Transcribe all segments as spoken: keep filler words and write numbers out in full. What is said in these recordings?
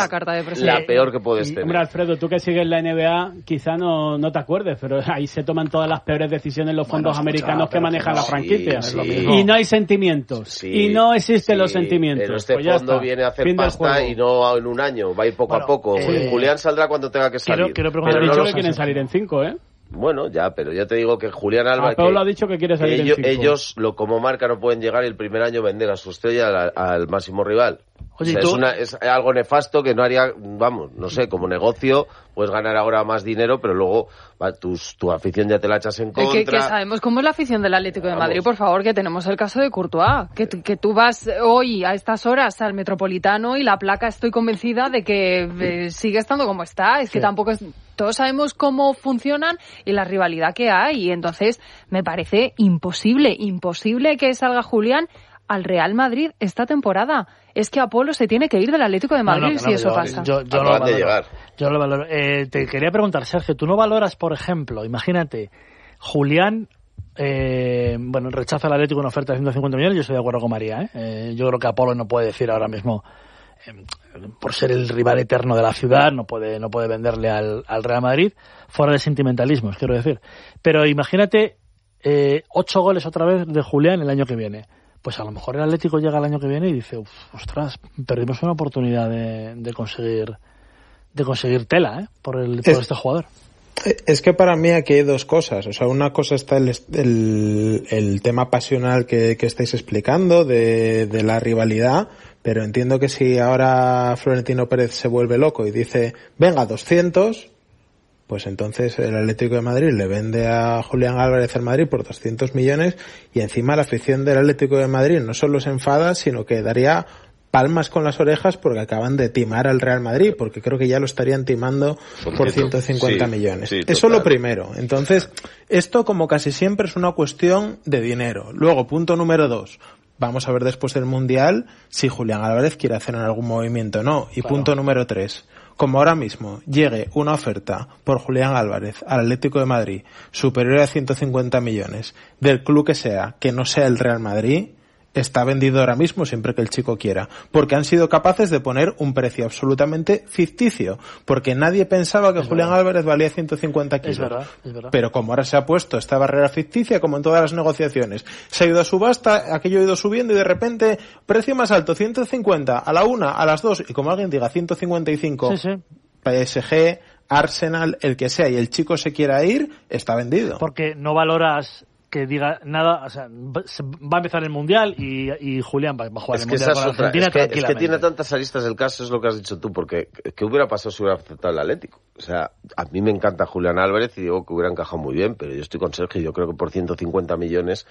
la carta de presentación. La peor que puedes tener. Hombre, Alfredo, tú que sigues la N B A, quizá no, no te acuerdes, pero ahí se toman todas las peores decisiones los fondos bueno, americanos que manejan la franquicia. Sí, sí. Y no hay sentimientos. Sí, y no existen sí, los sentimientos. Pero este pues fondo viene a hacer fin pasta y no en un año, va a ir poco bueno, a poco. Eh, Julián saldrá cuando tenga que salir. Quiero, quiero pero han dicho no que quieren salir en cinco, ¿eh? Bueno, ya, pero ya te digo que Julián Álvarez... Pablo ha dicho que quiere salir que ellos, en cinco. Ellos, lo, como marca, no pueden llegar y el primer año vender a su estrella al, al máximo rival. Oye, o sea, es, una, es algo nefasto que no haría, vamos, no sé, como negocio, puedes ganar ahora más dinero, pero luego va, tus, tu afición ya te la echas en contra. Que, que sabemos cómo es la afición del Atlético de Madrid, vamos. Por favor, que tenemos el caso de Courtois, que, que tú vas hoy a estas horas al Metropolitano y la placa estoy convencida de que eh, sigue estando como está, es que sí. Tampoco es... Todos sabemos cómo funcionan y la rivalidad que hay, y entonces me parece imposible, imposible que salga Julián al Real Madrid esta temporada. Es que Apolo se tiene que ir del Atlético de Madrid no, no, si no, eso yo, pasa. Yo, yo, lo valoro, yo lo valoro. Eh, te quería preguntar, Sergio, ¿tú no valoras, por ejemplo, imagínate, Julián, eh, bueno, rechaza al Atlético una oferta de ciento cincuenta millones, yo estoy de acuerdo con María, ¿eh? Eh, yo creo que Apolo no puede decir ahora mismo, eh, por ser el rival eterno de la ciudad, no puede, no puede venderle al, al Real Madrid, fuera de sentimentalismos, quiero decir. Pero imagínate eh, ocho goles otra vez de Julián el año que viene. Pues a lo mejor el Atlético llega el año que viene y dice, ostras, perdimos una oportunidad de, de conseguir de conseguir tela, ¿eh? Por, el, por es, este jugador. Es que para mí aquí hay dos cosas. O sea, una cosa está el, el, el tema pasional que, que estáis explicando de, de la rivalidad, pero entiendo que si ahora Florentino Pérez se vuelve loco y dice, venga, doscientos... pues entonces el Atlético de Madrid le vende a Julián Álvarez al Madrid por doscientos millones y encima la afición del Atlético de Madrid no solo se enfada, sino que daría palmas con las orejas porque acaban de timar al Real Madrid, porque creo que ya lo estarían timando por ciento cincuenta sí, millones. Sí, eso es lo primero. Entonces, esto como casi siempre es una cuestión de dinero. Luego, punto número dos. Vamos a ver después del Mundial si Julián Álvarez quiere hacer algún movimiento o no. Y claro. Punto número tres. Como ahora mismo llegue una oferta por Julián Álvarez al Atlético de Madrid superior a ciento cincuenta millones del club que sea, que no sea el Real Madrid, está vendido ahora mismo siempre que el chico quiera, porque han sido capaces de poner un precio absolutamente ficticio, porque nadie pensaba que es Julián verdad. Álvarez valía ciento cincuenta kilos. Es verdad, es verdad. Pero como ahora se ha puesto esta barrera ficticia, como en todas las negociaciones, se ha ido a subasta, aquello ha ido subiendo y de repente, precio más alto, ciento cincuenta, a la una, a las dos, y como alguien diga ciento cincuenta y cinco, sí, sí. P S G, Arsenal, el que sea, y el chico se quiera ir, está vendido. Porque no valoras que diga nada, o sea, va a empezar el Mundial y, y Julián va a jugar es el que Mundial con otra, Argentina es que, tranquilamente. Es que tiene tantas aristas el caso, es lo que has dicho tú, porque ¿qué hubiera pasado si hubiera aceptado el Atlético? O sea, a mí me encanta Julián Álvarez y digo que hubiera encajado muy bien, pero yo estoy con Sergio y yo creo que por ciento cincuenta millones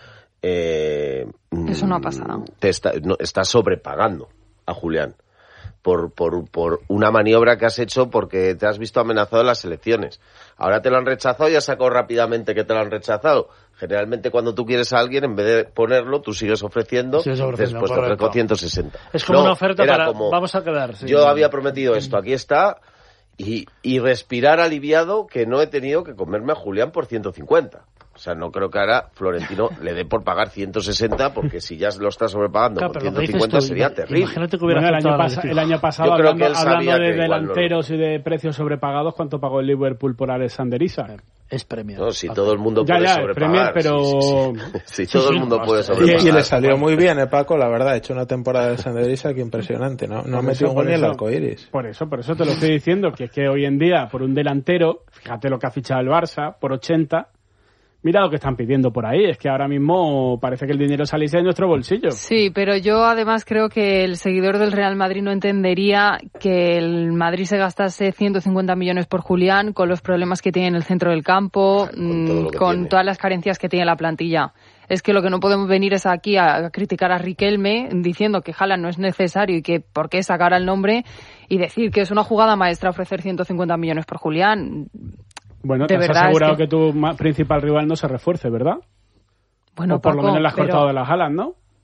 eh, eso no ha pasado. Te está, no, está sobrepagando a Julián. Por, por, por una maniobra que has hecho porque te has visto amenazado en las elecciones. Ahora te lo han rechazado y has sacado rápidamente que te lo han rechazado. Generalmente cuando tú quieres a alguien, en vez de ponerlo, tú sigues ofreciendo, sigues ofreciendo después te ofrezco ciento sesenta. Es como no, una oferta para... Como, vamos a quedar. Sí. Yo había prometido esto, aquí está, y, y respirar aliviado que no he tenido que comerme a Julián por ciento cincuenta. O sea, no creo que ahora Florentino le dé por pagar ciento sesenta, porque si ya lo está sobrepagando claro, por ciento cincuenta tú, sería terrible. Imagínate que hubiera bueno, el, año pas- el año pasado, hablando, hablando de delanteros no... y de precios sobrepagados, ¿cuánto pagó el Liverpool por Alexander Isak? Es premio. No, si todo el mundo ya, puede ya, sobrepagar. Premier, pero... Sí, sí, sí. Si sí, todo sí, el mundo sí, puede sobrepagar. Y, y le salió muy bien, ¿eh, Paco? La verdad, ha hecho una temporada de Alexander Isak impresionante, ¿no? No ha metido un gol ni el arcoíris. Por eso, por eso te lo estoy diciendo, que es que hoy en día, por un delantero, fíjate lo que ha fichado el Barça, por ochenta... Mira lo que están pidiendo por ahí, es que ahora mismo parece que el dinero saliese de nuestro bolsillo. Sí, pero yo además creo que el seguidor del Real Madrid no entendería que el Madrid se gastase ciento cincuenta millones por Julián con los problemas que tiene en el centro del campo, con, todo lo que con todas las carencias que tiene la plantilla. Es que lo que no podemos venir es aquí a criticar a Riquelme diciendo que Haaland no es necesario y que por qué sacar el nombre y decir que es una jugada maestra ofrecer ciento cincuenta millones por Julián. Bueno, te has asegurado que... que tu principal rival no se refuerce, ¿verdad? Bueno, o por Paco, lo menos le has pero... cortado de las alas, ¿no?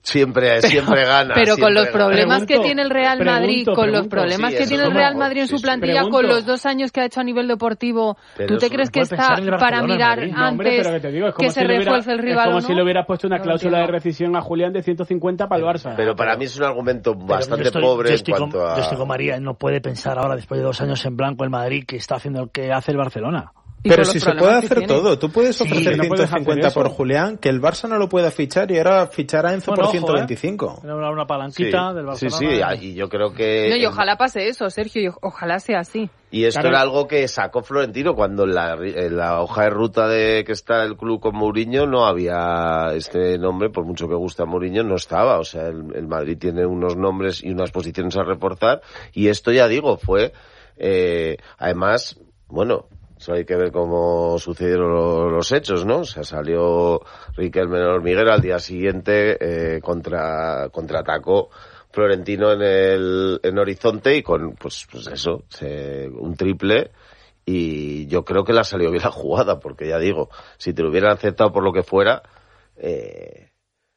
Siempre, siempre gana. Pero con los gana. problemas Pregunto, que tiene el Real Madrid, pregunto, con los pregunto. problemas Sí, que eso tiene es el Real mejor. Madrid en su Sí, sí. plantilla, Pregunto. con los dos años que ha hecho a nivel deportivo, Pero ¿tú te eso- crees que puede pensar está en el para Barcelona, mirar Madrid. No, hombre, antes pero que te digo, es como que se si le hubiera- refuerce el rival es como o si no? le hubieras puesto una No cláusula de entiendo. rescisión a Julián de ciento cincuenta para el Barça. Pero para mí es un argumento Pero bastante yo estoy- pobre yo en estoy cuanto con, a... Yo estoy con María, él no puede pensar ahora, después de dos años en blanco, el Madrid, que está haciendo el que hace el Barcelona. Y Pero con los si se problemas puede que hacer tiene. todo, tú puedes Sí, ofrecer no puedes ciento cincuenta hacer por eso. Julián, que el Barça no lo pueda fichar y ahora fichará Enzo Bueno, por ojo, ciento veinticinco. Era una, una Sí, palanquita del sí, Barcelona. sí, y yo creo que... No, y ojalá pase eso, Sergio, y o- ojalá sea así. Y esto Claro. era algo que sacó Florentino cuando en la, en la hoja de ruta de que está el club con Mourinho no había este nombre, por mucho que guste a Mourinho, no estaba. O sea, el, el Madrid tiene unos nombres y unas posiciones a reforzar y esto, ya digo, fue, eh, además, bueno, eso hay que ver cómo sucedieron lo- los hechos, ¿no? O sea, salió Riquelme el hormiguero al día siguiente, eh, contra, contraatacó Florentino en el en Horizonte y con, pues, pues eso, se, un triple, y yo creo que le ha salido bien la jugada, porque ya digo, si te lo hubieran aceptado por lo que fuera, eh,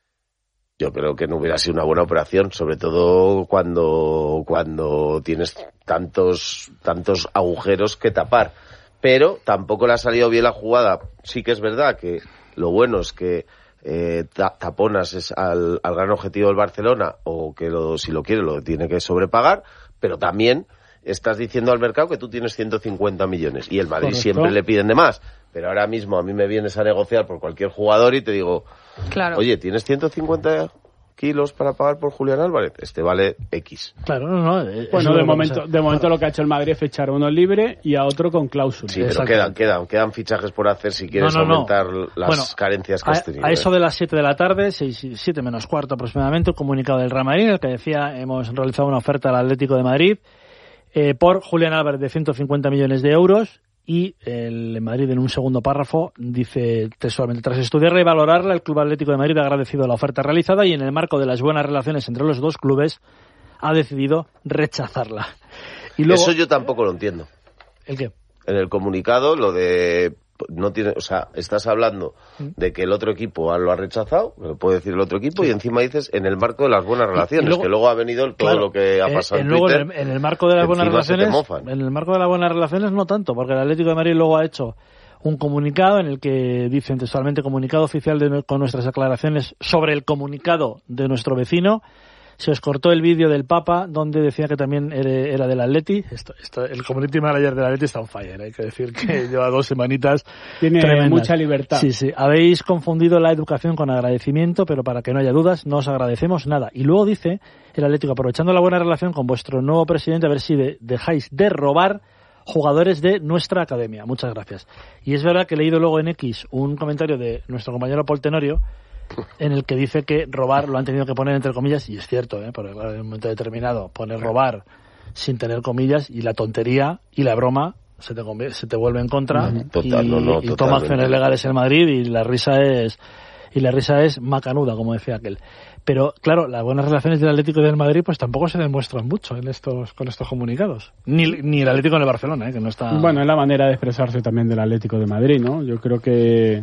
yo creo que no hubiera sido una buena operación, sobre todo cuando, cuando tienes tantos, tantos agujeros que tapar. Pero tampoco le ha salido bien la jugada. Sí que es verdad que lo bueno es que eh, ta- taponas es al, al gran objetivo del Barcelona, o que lo, si lo quiere lo tiene que sobrepagar, pero también estás diciendo al mercado que tú tienes ciento cincuenta millones y el Madrid Correcto. siempre le piden de más. Pero ahora mismo a mí me vienes a negociar por cualquier jugador y te digo, Claro. oye, ¿tienes ciento cincuenta kilos para pagar por Julián Álvarez? Este vale X. Claro, no, no. eh, eso Bueno, es de lo que momento, pasa. de momento lo que ha hecho el Madrid es fichar a uno libre y a otro con cláusula. Sí, pero Exactamente. quedan, quedan, quedan fichajes por hacer si quieres No, no, no. aumentar las Bueno, carencias que a, has tenido. a eso ¿eh? de las siete de la tarde, siete menos cuarto aproximadamente, un comunicado del Real Madrid en el que decía, hemos realizado una oferta al Atlético de Madrid eh, por Julián Álvarez de ciento cincuenta millones de euros, y el Madrid en un segundo párrafo dice textualmente: tras estudiarla y valorarla, el Club Atlético de Madrid ha agradecido la oferta realizada y en el marco de las buenas relaciones entre los dos clubes ha decidido rechazarla. Y luego, Eso yo tampoco lo entiendo. ¿el qué? En el comunicado, lo de... no tiene, o sea, estás hablando de que el otro equipo lo ha rechazado, lo puede decir el otro equipo, y encima dices en el marco de las buenas relaciones, y luego- que luego ha venido todo Claro, lo que ha eh, pasado en, en luego Twitter. en, el, en el marco de las que buenas encima se te relaciones, mofan. en el marco de las buenas relaciones no tanto, porque el Atlético de Madrid luego ha hecho un comunicado en el que dicen textualmente: comunicado oficial de, con nuestras aclaraciones sobre el comunicado de nuestro vecino. Se os cortó el vídeo del Papa donde decía que también era, era del Atleti. Esto, esto, el community manager del Atleti está on fire, hay que decir que lleva dos semanitas Tiene tremendas. mucha libertad. Sí, sí. Habéis confundido la educación con agradecimiento, pero para que no haya dudas, no os agradecemos nada. Y luego dice el Atlético: aprovechando la buena relación con vuestro nuevo presidente, a ver si de, dejáis de robar jugadores de nuestra academia. Muchas gracias. Y es verdad que he leído luego en X un comentario de nuestro compañero Paul Tenorio en el que dice que robar lo han tenido que poner entre comillas, y es cierto, ¿eh? Porque claro, en un momento determinado poner robar sin tener comillas, y la tontería y la broma se te, convier- se te vuelve en contra. Total, y, no, no, y toma totalmente. acciones legales en Madrid, y la risa es y la risa es macanuda, como decía aquel. Pero claro, las buenas relaciones del Atlético y del Madrid pues tampoco se demuestran mucho en estos con estos comunicados. Ni, ni el Atlético en el Barcelona, ¿eh? Que no está... Bueno, es la manera de expresarse también del Atlético de Madrid, ¿no? Yo creo que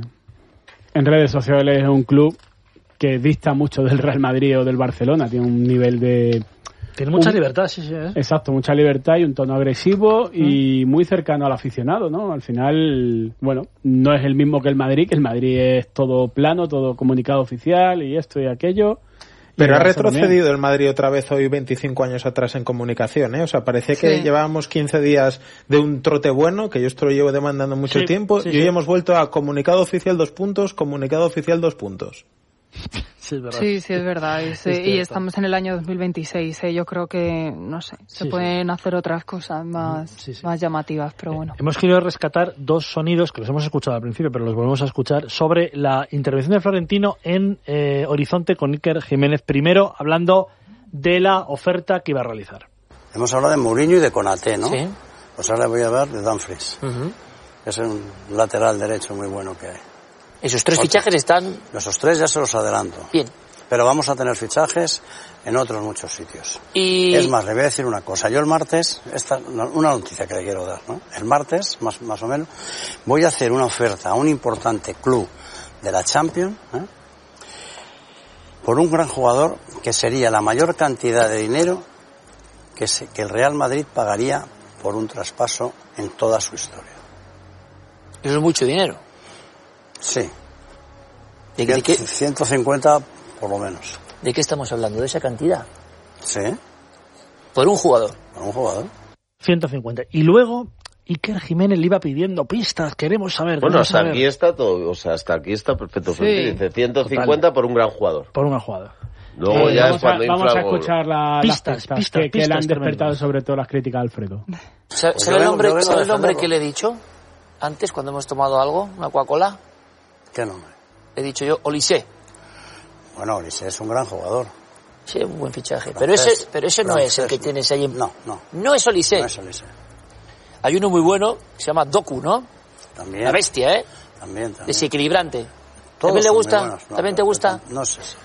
en redes sociales es un club que dista mucho del Real Madrid o del Barcelona. Tiene un nivel de... Tiene mucha un- libertad, sí, sí. ¿eh? Exacto, mucha libertad y un tono agresivo y muy cercano al aficionado, ¿no? Al final, bueno, no es el mismo que el Madrid, que el Madrid es todo plano, todo comunicado oficial y esto y aquello. Y Pero el ha Barça también. retrocedido el Madrid otra vez hoy veinticinco años atrás en comunicación, ¿eh? O sea, parecía que Sí. llevábamos quince días de un trote bueno, que yo esto lo llevo demandando mucho Sí, tiempo, sí, y hoy sí. hemos vuelto a comunicado oficial dos puntos, comunicado oficial dos puntos. Sí, es verdad. Sí, sí, es verdad. Y, sí, Es y cierto. estamos en el año dos mil veintiséis. ¿eh? Yo creo que, no sé, se Sí, pueden hacer otras cosas más, Sí, sí. más llamativas, pero bueno. Hemos querido rescatar dos sonidos que los hemos escuchado al principio, pero los volvemos a escuchar, sobre la intervención de Florentino en eh, Horizonte con Iker Jiménez. Primero, hablando de la oferta que iba a realizar. Hemos hablado de Mourinho y de Konaté, ¿no? Sí. Pues ahora voy a hablar de Dumfries, Ujú. que es un lateral derecho muy bueno que hay. Esos tres Otro. fichajes están Esos tres ya se los adelanto. bien. Pero vamos a tener fichajes en otros muchos sitios. Y Es más, le voy a decir una cosa. Yo el martes, esta, una noticia que le quiero dar, ¿no? El martes, más, más o menos, voy a hacer una oferta a un importante club de la Champions, ¿eh? por un gran jugador que sería la mayor cantidad de dinero que, se, que el Real Madrid pagaría por un traspaso en toda su historia. Eso es mucho dinero. Sí. ¿De, de qué? ciento cincuenta por lo menos. ¿De qué estamos hablando? ¿De esa cantidad? Sí. Por un jugador. Por un jugador. ciento cincuenta. Y luego Iker Jiménez le iba pidiendo pistas, queremos saber. Bueno, queremos hasta saber. aquí está todo, o sea, hasta aquí está perfecto. Sí. Dice ciento cincuenta por un gran jugador. Por un jugador. Luego Eh, ya vamos es cuando a, vamos infla a el gol. escuchar la, Pistas, las pistas, pistas, que, que le han pistas despertado tremendas. sobre todo las críticas a Alfredo. ¿Sabe, Pues sabe yo el vengo- nombre, yo vengo sabe a el nombre defenderlo. que le he dicho antes cuando hemos tomado algo? ¿Una Coca-Cola? ¿Qué nombre? He dicho yo Olise. Bueno, Olise es un gran jugador. Sí, un buen fichaje. Francés, Pero ese, pero ese no es el que francés. tienes ahí en... No, no. No es Olise. No es Olise. Hay uno muy bueno que se llama Doku, ¿no? También. La bestia, ¿eh? También, también. Desequilibrante. Todos ¿También le son muy gusta? buenos. No, ¿También te no, gusta? No, no es ese.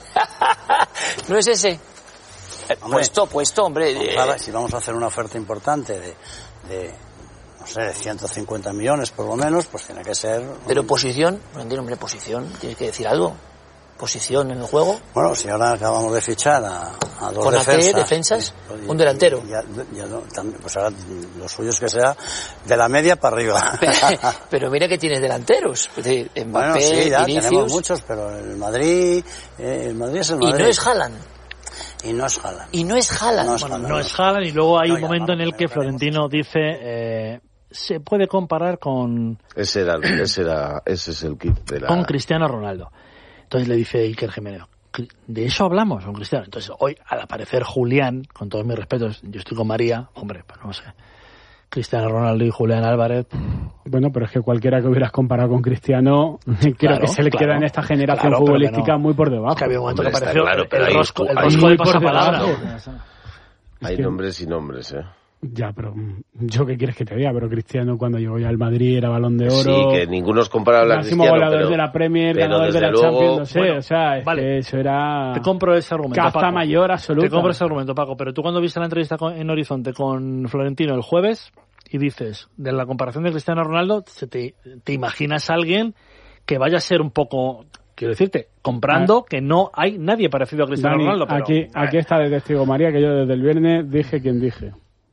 ¿No es ese? Eh, Hombre, puesto, puesto, hombre. eh, Ojalá, si vamos a hacer una oferta importante de, de, no sé, de ciento cincuenta millones por lo menos, pues tiene que ser... Pero posición, no entiendo, hombre, posición. Tienes que decir algo. Posición en el juego. Bueno, si ahora acabamos de fichar a, a dos Con A T, defensas... defensas, y- un delantero. y ya- ya no, también, pues ahora lo suyo es que sea de la media para arriba. Pero, pero mira que tienes delanteros. Es decir, Mbappé, Bueno, sí, ya tenemos Vinicius. muchos, pero el Madrid, eh, el Madrid es el Y Madrid. no es Haaland. Y no es Haaland. Y no es Haaland. No es Bueno, Haaland. No es Haaland, y luego hay No, un ya, momento en vamos, el que ya Florentino dice eh, se puede comparar con, Ese era, ese era, ese es el kit de la... con Cristiano Ronaldo. Entonces le dice Iker Jiménez, de eso hablamos con Cristiano. Entonces hoy, al aparecer Julián, con todos mis respetos, yo estoy con María, hombre, pues no sé, Cristiano Ronaldo y Julián Álvarez. Bueno, pero es que cualquiera que hubieras comparado con Cristiano, creo Claro, que se le claro. queda en esta generación Claro, pero que futbolística no. muy por debajo. Es que había un momento Hombre, que está apareció claro, pero el hay- rosco, el hay rosco muy de por pasapalabra. debajo. Hay Es que- nombres y nombres, ¿eh? Ya, pero mm, yo qué quieres que te diga, pero Cristiano cuando llegó ya al Madrid era Balón de Oro. Sí, que ninguno es comparable a máximo Cristiano, goleador pero... de la Premier, pero ganador de desde la luego- Champions, no sé, Bueno, o sea, es vale. que eso era Te compro ese argumento, casta Paco. mayor absoluta. Te compro ese argumento, Paco, pero tú cuando viste la entrevista con- en Horizonte con Florentino el jueves y dices, de la comparación de Cristiano Ronaldo, se te, te imaginas a alguien que vaya a ser un poco, quiero decirte, comprando que no hay nadie parecido a Cristiano Dani, Ronaldo. Pero, aquí, aquí está de testigo María, que yo desde el viernes dije quien dije.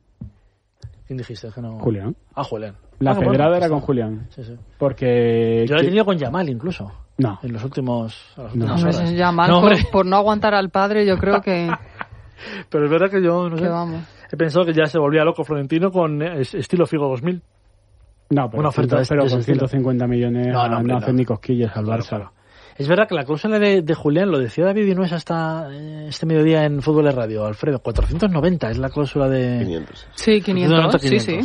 ¿Quién dijiste? Que no... Julián. Ah, Julián. La Bueno, pedrada bueno, era pues con está. Julián. Sí, sí. Porque... Yo lo he que- tenido con Yamal incluso. No. En los últimos... a las No. últimas Hombre, horas. es ya mal No, por, hombre. por no aguantar al padre, yo creo que, Pero es verdad que yo no sé, que vamos. he pensado que ya se volvía loco Florentino con eh, es- estilo Figo dos mil. No, pero, Una oferta de este- pero de ese con estilo. ciento cincuenta millones No, no, no, hombre, no no. hacen ni cosquillas al Claro, Barça. claro. Es verdad que la cláusula de, de Julián, lo decía David Inues hasta eh, este mediodía en Fútbol de Radio, Alfredo, cuatrocientos noventa es la cláusula de... quinientos. Sí, quinientos, sí, sí.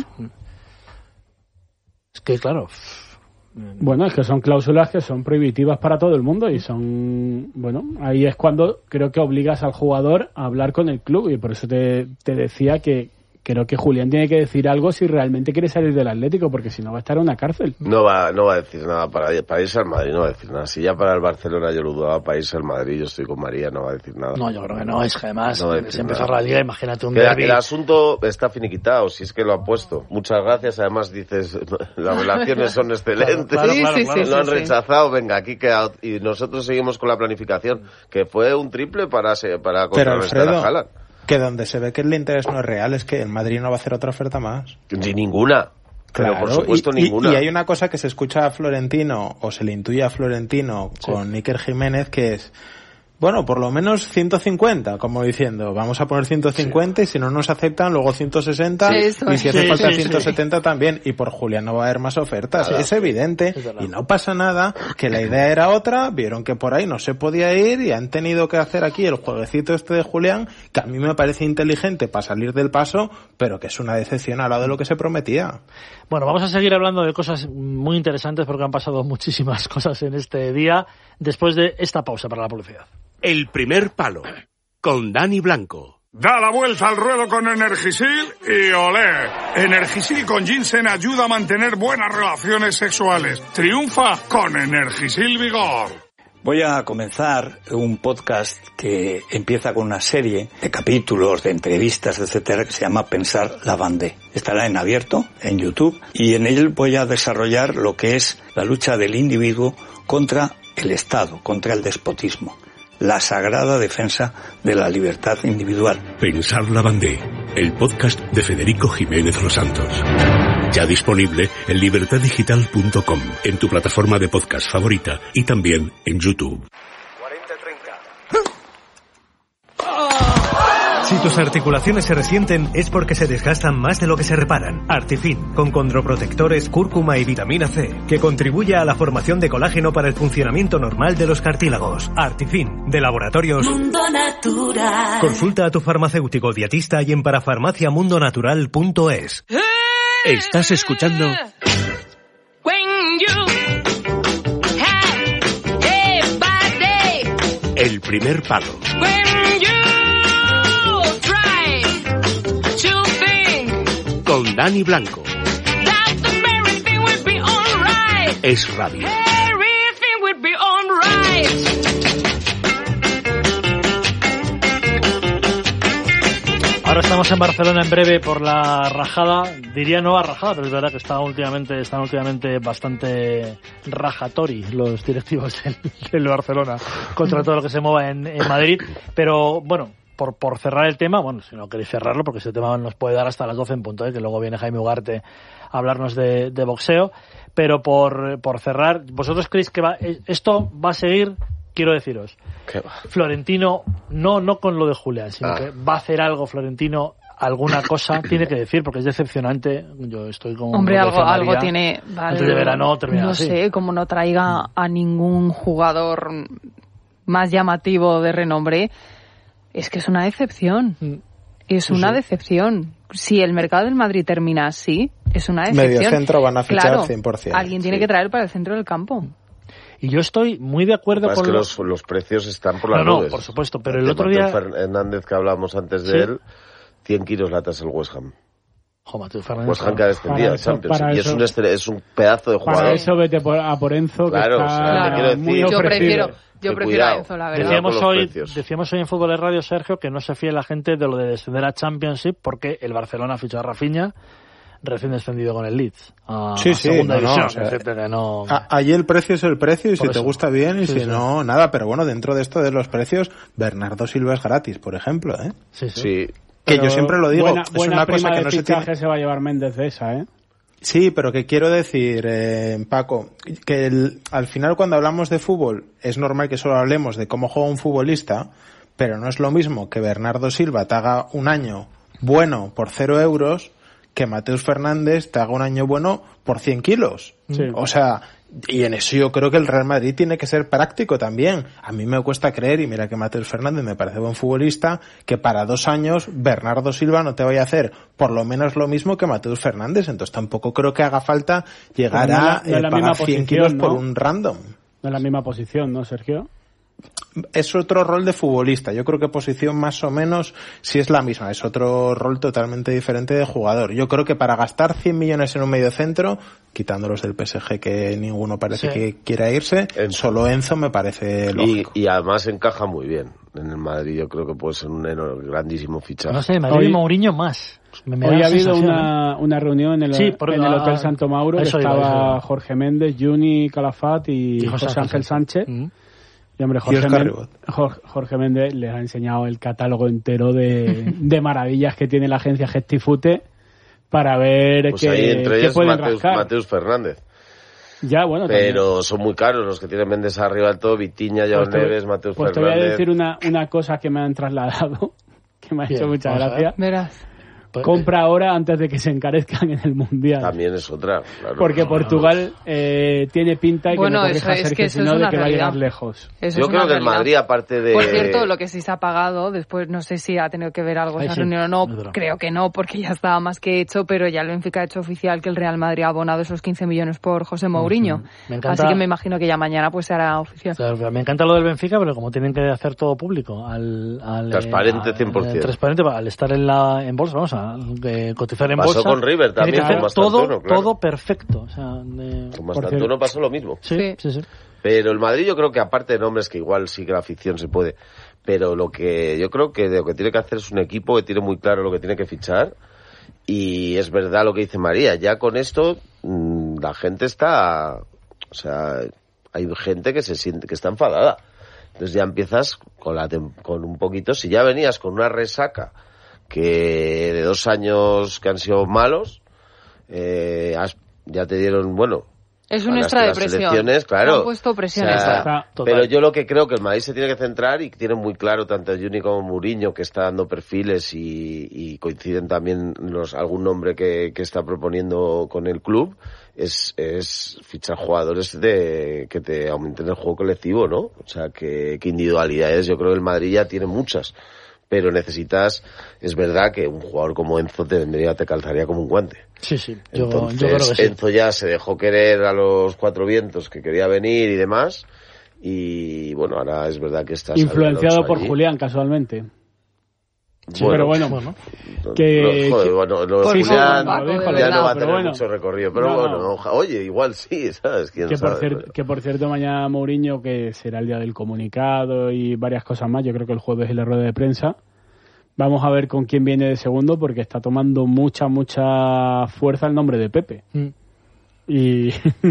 Es que, claro, Bueno, es que son cláusulas que son prohibitivas para todo el mundo y son, bueno, ahí es cuando creo que obligas al jugador a hablar con el club y por eso te, te decía que creo que Julián tiene que decir algo si realmente quiere salir del Atlético, porque si no va a estar en una cárcel. No va, no va a decir nada para, para irse al Madrid, no va a decir nada. Si ya para el Barcelona yo lo dudaba, para irse al Madrid yo estoy con María, no va a decir nada. no, yo creo que no, es que además, No va a decir se empezó nada. la liga, imagínate un Que la- derbi. el asunto está finiquitado, si es que lo ha puesto. Muchas gracias, además dices, las relaciones son excelentes, Claro, Sí, claro, sí, claro. sí, lo han sí. rechazado, venga, aquí queda. Y nosotros seguimos con la planificación, que fue un triple para, se- para Pero contrarrestar Alfredo, a Haaland. que donde se ve que el interés no es real es que el Madrid no va a hacer otra oferta más. Ni ninguna. Pero por Claro, supuesto y, y- ninguna. y hay una cosa que se escucha a Florentino, o se le intuye a Florentino con Iker Jiménez, que es, bueno, por lo menos ciento cincuenta, como diciendo, vamos a poner ciento cincuenta y si no nos aceptan, luego ciento sesenta Sí, eso y si es. hace Sí, falta sí, ciento sí. setenta también. Y por Julián no va a haber más ofertas, Nada. es evidente. Es verdad. Y no pasa nada, que la idea era otra, vieron que por ahí no se podía ir y han tenido que hacer aquí el jueguecito este de Julián, que a mí me parece inteligente para salir del paso, pero que es una decepción al lado de lo que se prometía. Bueno, vamos a seguir hablando de cosas muy interesantes porque han pasado muchísimas cosas en este día después de esta pausa para la publicidad. El primer palo, con Dani Blanco. Da la vuelta al ruedo con Energisil y olé. Energisil con ginseng ayuda a mantener buenas relaciones sexuales. Triunfa con Energisil Vigor. Voy a comenzar un podcast que empieza con una serie de capítulos, de entrevistas, etcétera, que se llama Pensar la Bandé. Estará en abierto, en YouTube, y en él voy a desarrollar lo que es la lucha del individuo contra el Estado, contra el despotismo. la sagrada defensa de la libertad individual. Pensar la Bandé, el podcast de Federico Jiménez Los Santos. Ya disponible en libertad digital punto com, en tu plataforma de podcast favorita y también en YouTube. Si tus articulaciones se resienten es porque se desgastan más de lo que se reparan. Artifin, con condroprotectores, cúrcuma y vitamina C, que contribuye a la formación de colágeno para el funcionamiento normal de los cartílagos. Artifin, de Laboratorios Mundo Natural. Consulta a tu farmacéutico dietista y en parafarmacia mundo natural punto es. Estás escuchando El Primer Palo. Con Dani Blanco. Es radio. Ahora estamos en Barcelona en breve por la rajada, diría nueva rajada, pero es verdad que está últimamente, están últimamente bastante rajatori los directivos del, del Barcelona contra todo lo que se mueva en, en Madrid. Pero bueno, por, por cerrar el tema, bueno, si no queréis cerrarlo, porque ese tema nos puede dar hasta las doce en punto, ¿eh? Que luego viene Jaime Ugarte a hablarnos de, de boxeo, pero por, por cerrar, ¿vosotros creéis que va, esto va a seguir? Quiero deciros, Florentino, no no con lo de Julián, sino ah. que va a hacer algo Florentino, alguna cosa tiene que decir, porque es decepcionante. Yo estoy con... Hombre, algo, algo tiene... Vale, antes de verano terminar No así. sé, como no traiga a ningún jugador más llamativo de renombre, es que es una decepción. Es sí, una sí. decepción. Si el mercado del Madrid termina así, es una decepción. Medio centro van a fichar claro, cien por ciento. Alguien tiene sí. que traer para el centro del campo. Y yo estoy muy de acuerdo con es que los... los, los precios están por las no, nubes. No, por supuesto, pero el otro día... Hernández, que hablábamos antes de ¿Sí? él, cien kilos latas el West Ham. Jo, Mateo Fernández. West Ham que ha descendido a Champions. Y es un, estre- es un pedazo de jugador. Para eso vete por, a por Enzo, claro, que está o sea, quiero decir, muy yo prefiero, ofrecido. yo prefiero a Enzo, la verdad. Decíamos hoy, decíamos hoy en Fútbol de Radio, Sergio, que no se fíe la gente de lo de descender a Championship porque el Barcelona fichó a Rafinha, recién descendido con el Leeds a, sí, a sí, segunda no, división. no, o sea, etcétera, no... a, allí el precio es el precio y Por si eso. te gusta bien y sí, si sí. no, nada. Pero bueno, dentro de esto de los precios, Bernardo Silva es gratis, por ejemplo, ¿eh? Sí, sí. sí. Que Pero yo siempre lo digo, buena, es buena una prima cosa que de no se fichaje tiene... se va a llevar Méndez de esa, ¿eh? Sí, pero que quiero decir, eh, Paco, que el, al final cuando hablamos de fútbol es normal que solo hablemos de cómo juega un futbolista, pero no es lo mismo que Bernardo Silva te haga un año bueno por cero euros que Mateus Fernández te haga un año bueno por cien kilos. Sí. O sea, y en eso yo creo que el Real Madrid tiene que ser práctico también. A mí me cuesta creer, y mira que Mateus Fernández me parece buen futbolista, que para dos años Bernardo Silva no te vaya a hacer por lo menos lo mismo que Mateus Fernández. Entonces tampoco creo que haga falta llegar no a la, no eh, la pagar cien kilos ¿no? por un random. No es la misma posición, ¿no, Sergio? Es otro rol de futbolista. Yo creo que posición más o menos sí es la misma. Es otro rol totalmente diferente de jugador. Yo creo que para gastar cien millones en un medio centro, quitándolos del P S G que ninguno parece sí. que quiera irse, Enzo. Solo Enzo me parece lógico. Y, y además encaja muy bien en el Madrid. Yo creo que puede ser un grandísimo fichaje. No sé, Madrid y Mourinho más. Me, me Hoy ha habido una, ¿eh? una reunión en el, sí, por, en el Hotel ah, Santo Mauro. Estaba iba, Jorge Méndez, Juni Calafat y, y José, José Ángel Sánchez. Sánchez. Mm-hmm. Y hombre, Jorge, Men- Jorge, Jorge Méndez les ha enseñado el catálogo entero de, de maravillas que tiene la agencia Gestifute para ver pues qué, ahí entre qué ellos pueden Mateus, rascar. Mateus Fernández. Ya, bueno, pero también. Son muy caros los que tienen Méndez arriba del todo, Vitiña, Joao pues Neves, Mateus pues Fernández. Pues te voy a decir una, una cosa que me han trasladado, que me ha Bien, hecho mucha gracia. Verás. Compra ahora antes de que se encarezcan en el Mundial. También es otra. Claro, porque no, Portugal eh, tiene pinta y bueno, que me corrija eso, es Sergio, que eso sino es una de que realidad. va a llegar lejos. Eso Yo creo que el Madrid, aparte de... Por cierto, lo que sí se ha pagado, después no sé si ha tenido que ver algo Ay, esa sí, reunión o no, creo que no, porque ya estaba más que hecho, pero ya el Benfica ha hecho oficial que el Real Madrid ha abonado esos quince millones por José Mourinho. Uh-huh. Me encanta... Así que me imagino que ya mañana pues se hará oficial. Claro, me encanta lo del Benfica, pero como tienen que hacer todo público, al... al transparente eh, cien por ciento. Al, transparente, al estar en la en bolsa, vamos a eh, cotizar en Pasó bolsa. Con River también, tiene que con hacer todo, claro. todo perfecto. O sea, de... Con Mastantuono pasó lo mismo. Sí, sí, sí, sí. Pero el Madrid yo creo que aparte de nombres que igual sí que la afición se puede, pero lo que yo creo que lo que tiene que hacer es un equipo que tiene muy claro lo que tiene que fichar y es verdad lo que dice María, ya con esto mmm, la gente está, o sea, hay gente que se siente que está enfadada. Entonces ya empiezas con, la tem- con un poquito, si ya venías con una resaca que de dos años que han sido malos, eh, has, ya te dieron, bueno... Es un extra de presión. Selecciones, claro. Han puesto presión. O sea, extra. pero yo lo que creo que el Madrid se tiene que centrar y tiene muy claro tanto Juni como Mourinho que está dando perfiles y, y coinciden también los algún nombre que, que está proponiendo con el club es, es fichar jugadores de que te aumenten el juego colectivo, ¿no? O sea, que, que individualidades yo creo que el Madrid ya tiene muchas. Pero necesitas, es verdad que un jugador como Enzo te vendría, te calzaría como un guante. Sí, sí, yo, Entonces, yo creo que sí. Enzo ya se dejó querer a los cuatro vientos, que quería venir y demás, y bueno, ahora es verdad que está... Influenciado por allí. Julián, casualmente. Sí, Bueno, pero bueno, bueno. que, Lo, joder, que- bueno, lo de Sí, Julián sí, lo dijo, ya no va a pero tener bueno. mucho recorrido, pero No, bueno, no. oja- oye, igual sí, ¿sabes? ¿Quién que, sabe? por cier- que por cierto mañana Mourinho, que será el día del comunicado y varias cosas más, yo creo que el jueves es la rueda de prensa. Vamos a ver con quién viene de segundo, porque está tomando mucha, mucha fuerza el nombre de Pepe. Mm. Y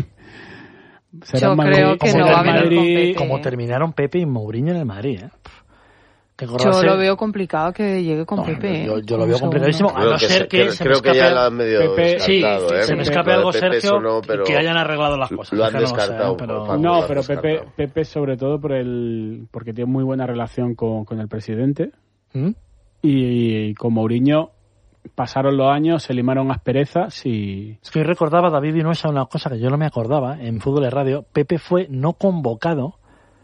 será Yo el Madrid- creo que como no el va a venir con Madrid- Pepe. Como terminaron Pepe y Mourinho en el Madrid, ¿eh? Que Yo correrse- lo veo complicado que llegue con No, Pepe. yo- yo lo Un veo segundo. complicadísimo. A Creo no que ser se- que creo- se me creo que escape, ya lo han medio Pepe- sí, descartado, ¿eh? se me Porque escape lo de algo, Pepe Sergio, sonó, pero que hayan arreglado las cosas. lo han Es que no lo sé, descartado, pero- Paco. No, lo pero han Pepe, descartado. Pepe sobre todo por el porque tiene muy buena relación con, con el presidente. ¿Mm? Y, y con Mourinho pasaron los años, se limaron asperezas y... Es que hoy recordaba David Vinuesa una cosa que yo no me acordaba en Fútbol de Radio. Pepe fue no convocado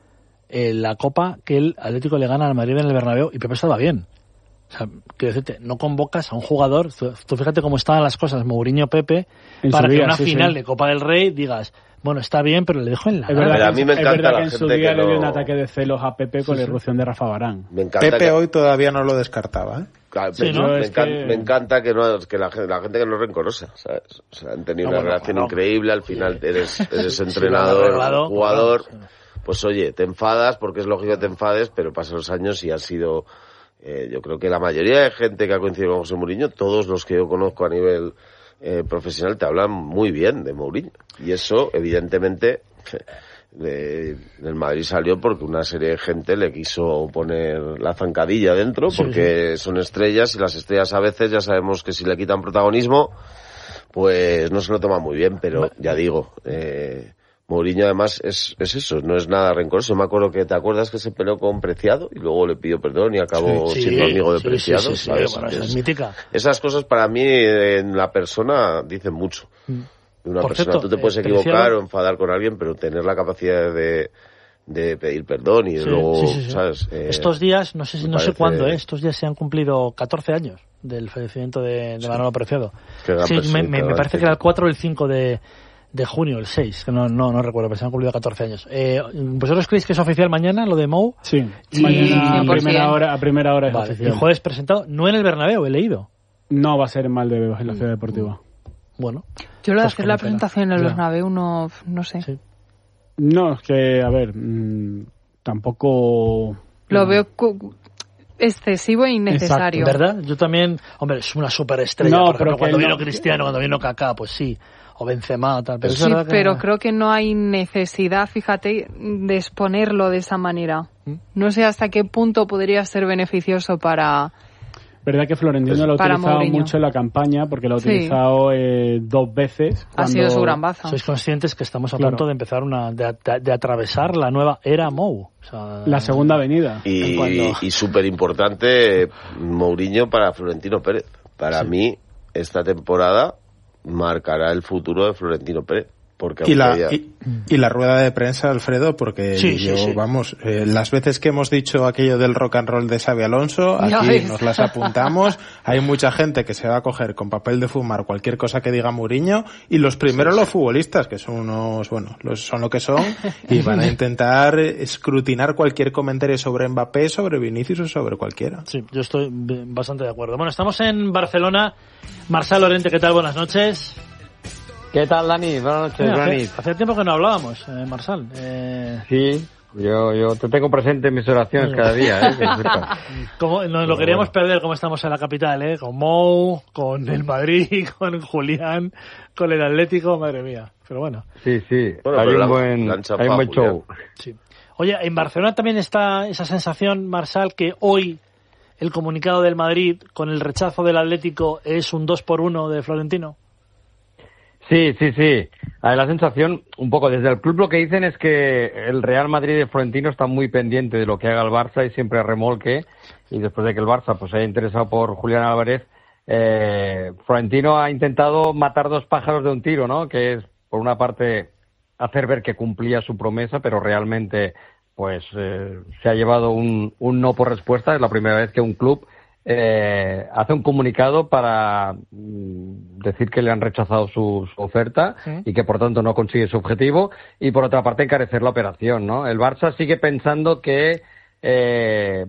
en la Copa que el Atlético le gana al Madrid en el Bernabéu y Pepe estaba bien. O sea, quiero decirte, no convocas a un jugador, tú, tú fíjate cómo estaban las cosas, Mourinho-Pepe, En para su que día, una sí, final sí. de Copa del Rey digas, bueno, está bien, pero le dejo en la Es grada. verdad, Pero a que, mí me es encanta verdad la que en su gente día que le dio no- un ataque de celos a Pepe con la irrupción de Rafa Varane. Me encanta Pepe que... hoy todavía no lo descartaba, ¿eh? Claro, Sí, me, ¿no? me Es encan- que- me encanta que, no, que la, gente, la gente que no es rencorosa, ¿sabes? O sea, han tenido No, una bueno, relación claro. increíble, al final eres, eres Sí, entrenador, arreglado, jugador, claro. pues oye, te enfadas porque es lógico que te enfades, pero pasan los años y ha sido, eh, yo creo que la mayoría de gente que ha coincidido con José Mourinho, todos los que yo conozco a nivel eh, profesional te hablan muy bien de Mourinho. Y eso, evidentemente, de, del Madrid salió porque una serie de gente le quiso poner la zancadilla dentro, Sí, porque son estrellas y las estrellas a veces ya sabemos que si le quitan protagonismo, pues no se lo toma muy bien, pero ya digo, eh, Mourinho además es, es eso, no es nada rencoroso. Me acuerdo que te acuerdas que se peleó con Preciado y luego le pidió perdón y acabó Sí, siendo amigo de sí, Preciado, sí, sí, sí, ¿sabes? bueno, esa Es- es mítica. esas cosas para mí en la persona dicen mucho. De una Por persona, cierto, tú te puedes eh, equivocar Preciado- o enfadar con alguien, pero tener la capacidad de, de pedir perdón y de Sí, luego, sí, sí, sí. ¿sabes? Eh, Estos días, no sé si me no sé parece- cuándo, ¿eh? estos días se han cumplido catorce años del fallecimiento de, de Manolo Preciado. Qué gran Sí, me, persona, me- me gran parece que tipo. era el cuatro o el cinco de, de junio, el seis, que no, no, no recuerdo, pero se han cumplido catorce años. Eh, ¿Vosotros creéis que es oficial mañana lo de Mou? Sí, Sí, mañana a cien por ciento. primera hora, a primera hora es Vale, oficial. el jueves presentado, no en el Bernabéu, he leído. No va a ser en Valdebebas, en la ciudad deportiva. Bueno, Yo lo de Pues hacer la como fuera. presentación en el Ya. Bernabéu no, no sé. Sí. No, es que, a ver, mm, tampoco... Lo veo cu- excesivo e innecesario. ¿verdad? Yo también, hombre, es una superestrella. No, por pero ejemplo, que cuando no- vino Cristiano, cuando vino Kaká, pues sí. O Benzema, tal. Pero es Sí, verdad que- pero creo que no hay necesidad, fíjate, de exponerlo de esa manera. ¿Mm? No sé hasta qué punto podría ser beneficioso para... Verdad que Florentino lo ha Para utilizado Mourinho. mucho en la campaña, porque lo ha Sí. utilizado eh, dos veces. Ha cuando- sido su gran baza. Sois conscientes que estamos a Claro. punto de empezar una de, de- de atravesar la nueva era Mou. O sea, La segunda avenida. Y, Cuando- y súper importante Mourinho para Florentino Pérez. Para Sí. mí, esta temporada marcará el futuro de Florentino Pérez. Porque Y la, aunque ya- y, y la rueda de prensa, Alfredo, porque Sí, sí, yo, sí. vamos, eh, las veces que hemos dicho aquello del rock and roll de Xabi Alonso, Ya aquí ves. nos las apuntamos. Hay mucha gente que se va a coger con papel de fumar cualquier cosa que diga Mourinho, y los primeros los futbolistas, que son unos, bueno, los, son lo que son, y van a intentar escrutinar cualquier comentario sobre Mbappé, sobre Vinicius o sobre cualquiera. Sí, yo estoy b- bastante de acuerdo. Bueno, estamos en Barcelona. Marcel Lorente, ¿qué tal? Buenas noches. ¿Qué tal, Dani? Buenas noches, Mira, Dani. hace, hace tiempo que no hablábamos, eh, Marcel. Eh, Sí, yo, yo te tengo presente en mis oraciones cada día, ¿eh? Que lo sepas. como, nos lo queríamos perder como estamos en la capital, ¿eh? Con Mou, con el Madrid, con Julián, con el Atlético, madre mía. Pero bueno. Sí, sí, Bueno, hay pero un la- buen, la han hay chapado, un buen show. Sí. Oye, en Barcelona también está esa sensación, Marsal, que hoy el comunicado del Madrid con el rechazo del Atlético es un dos por uno de Florentino. Sí, sí, sí. Hay la sensación, un poco, desde el club lo que dicen es que el Real Madrid de Florentino está muy pendiente de lo que haga el Barça y siempre remolque, y después de que el Barça pues se haya interesado por Julián Álvarez, eh, Florentino ha intentado matar dos pájaros de un tiro, ¿no? Que es, por una parte, hacer ver que cumplía su promesa, pero realmente pues eh, se ha llevado un, un no por respuesta. Es la primera vez que un club Eh, hace un comunicado para mm, decir que le han rechazado su, su oferta ¿sí? y que por tanto no consigue su objetivo, y por otra parte encarecer la operación, ¿no? El Barça sigue pensando que eh,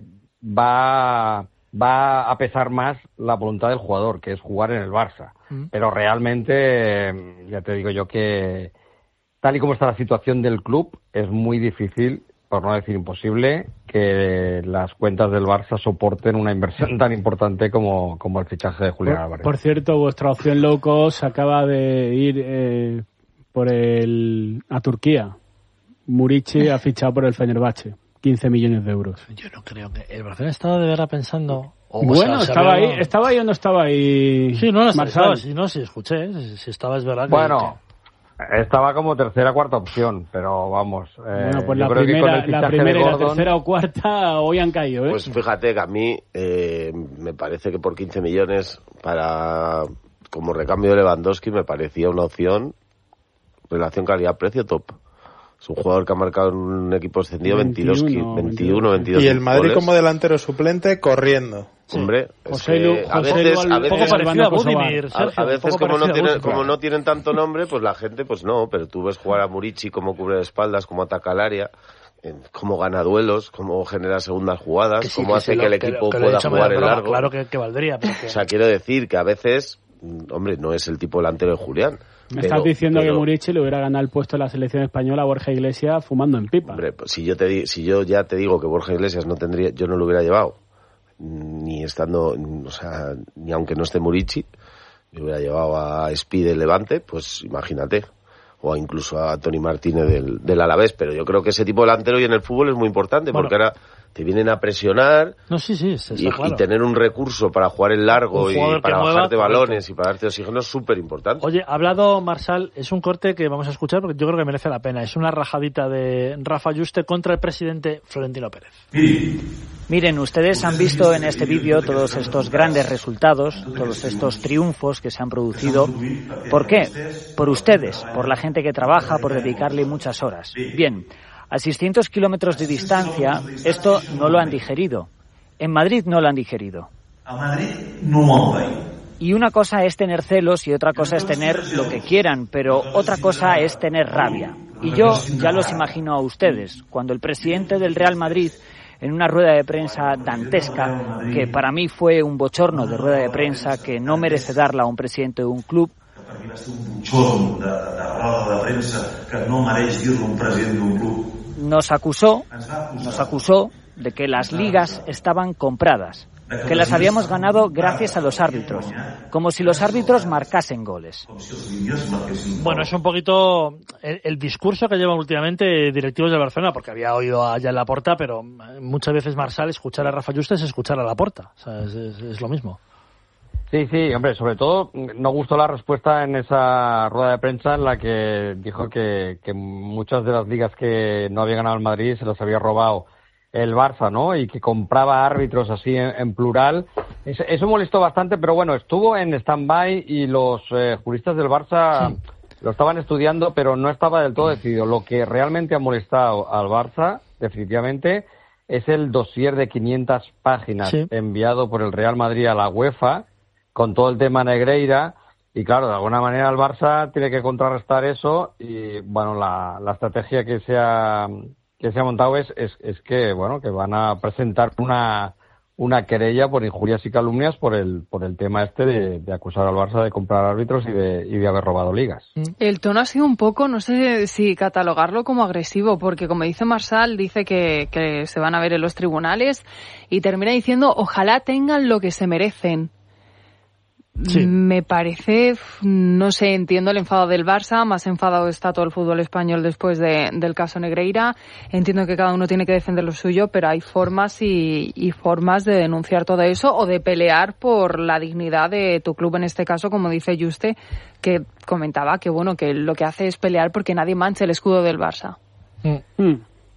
va va a pesar más la voluntad del jugador, que es jugar en el Barça, ¿Mm? pero realmente ya te digo yo que tal y como está la situación del club es muy difícil, por no decir imposible, que las cuentas del Barça soporten una inversión tan importante como, como el fichaje de Julián por, Álvarez. Por cierto, vuestra opción low cost acaba de ir eh, por el a Turquía. Murici ha fichado por el Fenerbahce, quince millones de euros. Yo no creo que... ¿El Barcelona estaba de verdad pensando...? O bueno, sea, estaba había... ahí, ¿estaba ahí o no estaba ahí? Sí, no, no Marsal. estaba, sí, no, sí, escuché, si, si estaba es verdad que... Bueno... Estaba como tercera cuarta opción, pero vamos. Eh, bueno, pues la primera, la primera y la tercera o cuarta hoy han caído, ¿eh? Pues fíjate que a mí eh, me parece que por quince millones para como recambio de Lewandowski me parecía una opción relación calidad-precio top. Es un jugador que ha marcado en un equipo extendido veintiuno, veintiuno, veintidós Y el Madrid goles. Como delantero suplente corriendo. Sí. Hombre, José es Lu, que José a veces, Lu, a veces, poco parecido a Budimir, a, a veces como no tienen, como no tienen tanto nombre, pues la gente, pues no, pero tú ves jugar a Murici, cómo cubre de espaldas, cómo ataca al área, cómo gana duelos, cómo genera segundas jugadas, que sí, cómo que hace que lo, el equipo que, que pueda jugar en largo. Claro que, que valdría. Pero que... O sea, quiero decir que a veces, hombre, no es el tipo delantero de Julián. Me pero, estás diciendo pero, que Murici le hubiera ganado el puesto en la selección española a Borja Iglesias fumando en pipa. Hombre, pues si yo te si yo ya te digo que Borja Iglesias no tendría, yo no lo hubiera llevado, ni estando, o sea, ni aunque no esté Murici, me hubiera llevado a Espi del Levante, pues imagínate, o incluso a Toni Martínez del, del Alavés, pero yo creo que ese tipo de delantero hoy en el fútbol es muy importante, bueno, porque ahora te vienen a presionar no, sí, sí, sí, y, claro. y tener un recurso para jugar en largo y para bajarte mueva, balones y para darte oxígeno es súper importante. Oye, ha hablado Marsal, es un corte que vamos a escuchar porque yo creo que merece la pena. Es una rajadita de Rafa Yuste contra el presidente Florentino Pérez. Miren, ustedes han visto en este vídeo todos estos grandes resultados, todos estos triunfos que se han producido. ¿Por qué? Por ustedes, por la gente que trabaja, por dedicarle muchas horas. Bien. A seiscientos kilómetros de distancia, esto no lo han digerido. En Madrid no lo han digerido. A Madrid no hay. Y una cosa es tener celos y otra cosa es tener lo que quieran, pero otra cosa es tener rabia. Y yo ya los imagino a ustedes, cuando el presidente del Real Madrid, en una rueda de prensa dantesca, que para mí fue un bochorno de rueda de prensa que no merece darla a un presidente de un club, nos acusó, nos acusó de que las ligas estaban compradas, que las habíamos ganado gracias a los árbitros, como si los árbitros marcasen goles. Bueno, es un poquito el, el discurso que llevan últimamente directivos de Barcelona, porque había oído a Joan Laporta, pero muchas veces, Marsal, escuchar a Rafa Yuste es escuchar a Laporta, o sea, es, es, es lo mismo. Sí, sí, hombre, sobre todo no gustó la respuesta en esa rueda de prensa en la que dijo que, que muchas de las ligas que no había ganado el Madrid se las había robado el Barça, ¿no? Y que compraba árbitros así en, en plural. Eso, eso molestó bastante, pero bueno, estuvo en stand-by y los eh, juristas del Barça sí. lo estaban estudiando, pero no estaba del todo decidido. Lo que realmente ha molestado al Barça, definitivamente, es el dossier de quinientas páginas sí. enviado por el Real Madrid a la UEFA, con todo el tema Negreira, y claro, de alguna manera el Barça tiene que contrarrestar eso, y bueno, la, la estrategia que se ha, que se ha montado es, es, es que, bueno, que van a presentar una, una querella por injurias y calumnias por el, por el tema este de, de acusar al Barça de comprar árbitros y de, y de haber robado ligas. El tono ha sido un poco, no sé si catalogarlo como agresivo, porque como dice Marsal, dice que, que se van a ver en los tribunales, y termina diciendo, ojalá tengan lo que se merecen. Sí. Me parece, no sé, entiendo el enfado del Barça, más enfadado está todo el fútbol español después de, del caso Negreira. Entiendo que cada uno tiene que defender lo suyo, pero hay formas y, y formas de denunciar todo eso o de pelear por la dignidad de tu club, en este caso, como dice Juste, que comentaba que bueno, que lo que hace es pelear porque nadie manche el escudo del Barça. Mm.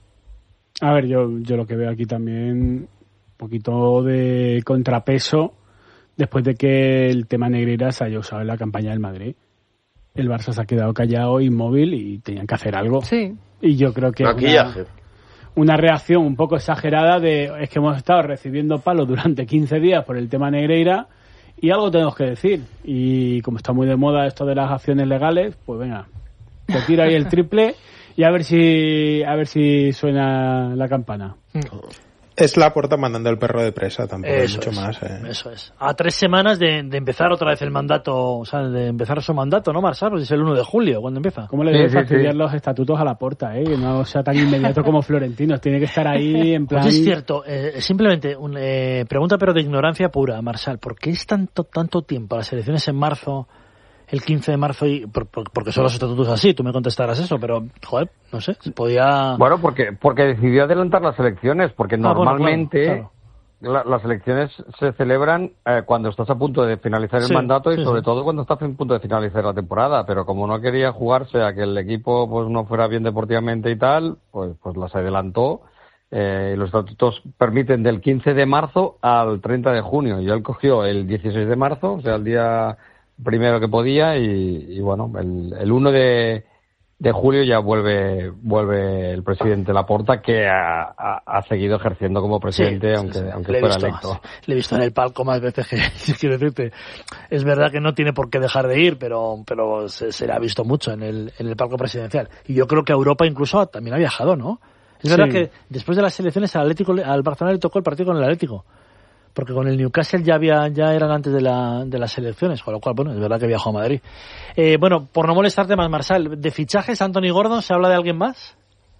A ver, yo, yo lo que veo aquí también, un poquito de contrapeso. Después de que el tema Negreira se haya usado en la campaña del Madrid, el Barça se ha quedado callado, inmóvil, y tenían que hacer algo. Sí. Y yo creo que una, una reacción un poco exagerada de es que hemos estado recibiendo palos durante quince días por el tema Negreira y algo tenemos que decir. Y como está muy de moda esto de las acciones legales, pues venga, te tiro ahí el triple y a ver si a ver si suena la campana. Mm. Es Laporta mandando el perro de presa, tampoco eso mucho es, más. Eh. Eso es. A tres semanas de, de empezar otra vez el mandato, o sea, de empezar su mandato, ¿no, Marçal? Pues es el uno de julio, cuando empieza. ¿Cómo le debe sí, fastidiar sí, sí. los estatutos a Laporta, eh? Que no sea tan inmediato como Florentino. Tiene que estar ahí en plan... Pues es cierto. Eh, simplemente, un, eh, pregunta pero de ignorancia pura, Marçal. ¿Por qué es tanto, tanto tiempo? Las elecciones en marzo... el quince de marzo, y por, por, porque son los estatutos así, tú me contestarás eso, pero, joder, no sé, se podía... Bueno, porque porque decidió adelantar las elecciones, porque ah, normalmente bueno, claro, claro. La, las elecciones se celebran eh, cuando estás a punto de finalizar el sí, mandato y sí, sobre sí. todo cuando estás a punto de finalizar la temporada, pero como no quería jugarse a que el equipo pues no fuera bien deportivamente y tal, pues pues las adelantó. Eh, los estatutos permiten del quince de marzo al treinta de junio, y él cogió el dieciséis de marzo, o sea, el día... primero que podía y, y bueno, el, el uno de, de julio ya vuelve vuelve el presidente Laporta, que ha, ha, ha seguido ejerciendo como presidente, sí, aunque, sí, sí. aunque le fuera visto, electo. Le he visto en el palco más veces que, quiero decirte, es verdad que no tiene por qué dejar de ir, pero pero se, se le ha visto mucho en el, en el palco presidencial. Y yo creo que a Europa incluso también ha viajado, ¿no? Es verdad sí. que después de las elecciones al Atlético, al Barcelona le tocó el partido con el Atlético. Porque con el Newcastle ya había ya eran antes de la de las elecciones, con lo cual, bueno, es verdad que viajó a Madrid. Eh, bueno, por no molestarte más, Marçal, ¿de fichajes Anthony Gordon se habla de alguien más?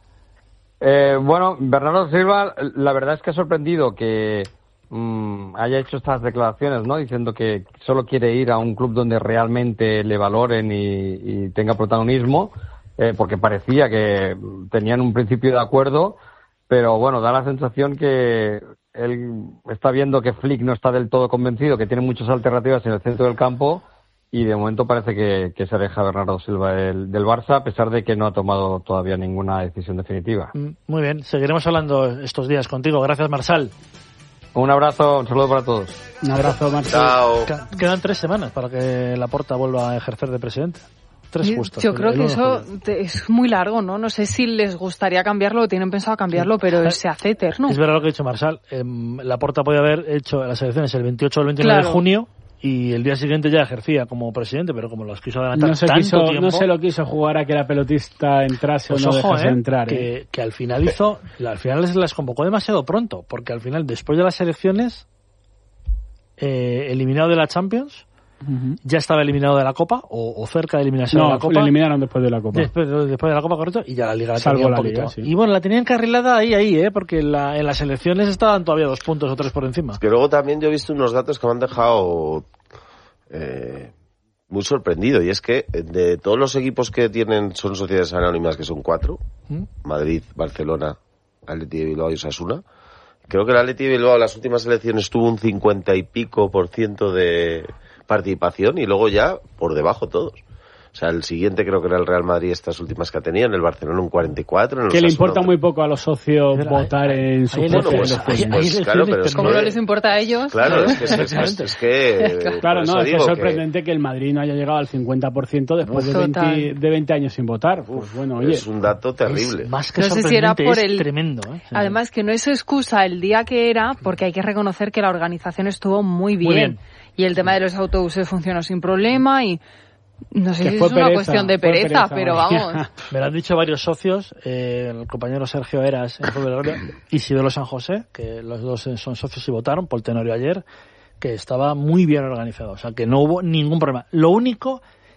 Eh, bueno, Bernardo Silva, la verdad es que ha sorprendido que mmm, haya hecho estas declaraciones, ¿no? Diciendo que solo quiere ir a un club donde realmente le valoren y, y tenga protagonismo, eh, porque parecía que tenían un principio de acuerdo, pero bueno, da la sensación que él está viendo que Flick no está del todo convencido, que tiene muchas alternativas en el centro del campo, y de momento parece que, que se aleja Bernardo Silva del, del Barça, a pesar de que no ha tomado todavía ninguna decisión definitiva. Muy bien, seguiremos hablando estos días contigo. Gracias, Marçal. Un abrazo, un saludo para todos. Un abrazo, Chao. Marçal. Quedan tres semanas para que Laporta vuelva a ejercer de presidente. Tres justos. Yo creo que eso es muy largo, ¿no? No sé si les gustaría cambiarlo o tienen pensado cambiarlo, sí. pero se hace eterno. Es verdad lo que ha dicho Marçal. Eh, Laporta podía haber hecho las elecciones el veintiocho o el veintinueve claro. de junio y el día siguiente ya ejercía como presidente, pero como las quiso adelantar no se tanto quiso, tiempo... No se lo quiso jugar a que la pelotista entrase pues o no ojo, dejase eh, entrar. Que, eh. que al final hizo... Al final les las convocó demasiado pronto, porque al final, después de las elecciones, eh, eliminado de la Champions... Uh-huh. Ya estaba eliminado de la Copa o, o cerca de eliminarse no, de la Copa. No, le eliminaron después de la Copa. Después, después de la Copa, correcto, y ya la Liga la Salvo tenía un la poquito. Liga, sí. Y bueno, la tenían encarrilada ahí, ahí, ¿eh? Porque en, la, en las elecciones estaban todavía dos puntos o tres por encima. Es que luego también yo he visto unos datos que me han dejado eh, muy sorprendido, y es que de todos los equipos que tienen son sociedades anónimas, que son cuatro, ¿Mm? Madrid, Barcelona, Atleti de Bilbao y Osasuna. Creo que el Atleti de Bilbao en las últimas elecciones tuvo un cincuenta y pico por ciento de participación, y luego ya por debajo todos. O sea, el siguiente creo que era el Real Madrid, estas últimas que ha tenido, en el Barcelona un cuarenta y cuatro. En el que le Osasuna, importa muy poco a los socios pero votar hay, en su bueno, pues, pues, pues claro, pero es ¿cómo que, no les importa a ellos? Claro, es que es, es, es, es que claro, no, es que es sorprendente que... que el Madrid no haya llegado al cincuenta por ciento después de veinte, de veinte años sin votar. Pues bueno, oye, es un dato terrible. Es más que no sé si era por el tremendo, ¿eh? Sí. Además que no es excusa el día que era, porque hay que reconocer que la organización estuvo muy bien, muy bien. Y el tema de los autobuses funcionó sin problema y no sé que si es pereza, una cuestión de pereza, pereza pero vamos. Me lo han dicho varios socios, eh, el compañero Sergio Eras en Fútbol de Gloria, Isidoro San José, que los dos son socios y votaron, Paul Tenorio ayer, que estaba muy bien organizado, o sea que no hubo ningún problema. Lo único,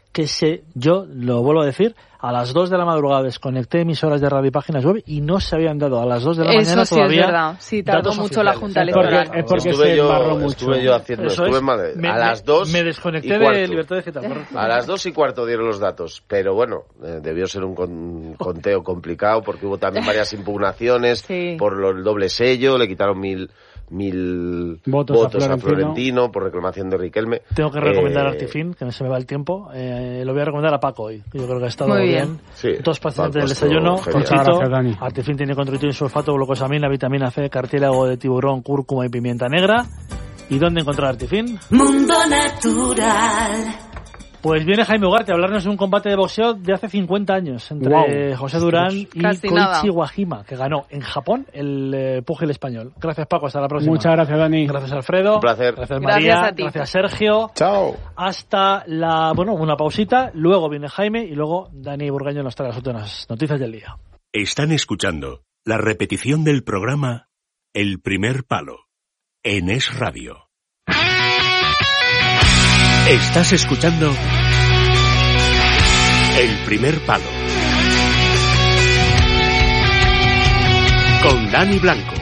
que se, yo lo vuelvo a decir, a las dos de la madrugada desconecté emisoras de radio y páginas web y no se habían dado a las dos de la Eso mañana sí todavía. Es verdad. Sí, tardó mucho la Junta Electoral. Es porque estuve se yo, embarró mucho. Estuve yo haciendo, Eso estuve es. mal. Me- A las dos Me desconecté y cuarto. de Libertad Digital, correcto. A las dos y cuarto dieron los datos, pero bueno, eh, debió ser un con- conteo complicado porque hubo también varias impugnaciones Sí. por lo- el doble sello, le quitaron mil mil Votos a votos a, Florentino. Florentino por reclamación de Riquelme. Tengo que recomendar Eh, Artifin, que no se me va el tiempo. Eh, lo voy a recomendar a Paco hoy. Yo creo que ha estado Muy bien. bien. Sí, Dos pastillas Paco del estuvo desayuno, genial. Muchas Conchito. gracias, Dani. Artifin tiene contritivo, sulfato, glucosamina, vitamina C, cartílago de tiburón, cúrcuma y pimienta negra. ¿Y dónde encontrar Artifin? Mundo Natural. Pues viene Jaime Ugarte a hablarnos de un combate de boxeo de hace cincuenta años entre Wow. José Durán y Casi nada. Koichi Wajima, que ganó en Japón el eh, púgil español. Gracias, Paco. Hasta la próxima. Muchas gracias, Dani. Gracias, Alfredo. Un placer. Gracias, Gracias María. a ti. Gracias, Sergio. Chao. Hasta la, bueno, una pausita. Luego viene Jaime y luego Dani Burgaño nos trae las últimas noticias del día. Están escuchando la repetición del programa El Primer Palo en Es Radio. Estás escuchando El Primer Palo con Dani Blanco.